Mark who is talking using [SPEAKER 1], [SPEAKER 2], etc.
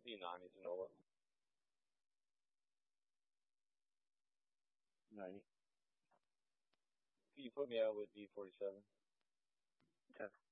[SPEAKER 1] D90 is Nola.
[SPEAKER 2] 90.
[SPEAKER 1] Can you put me out with D47?
[SPEAKER 2] 10.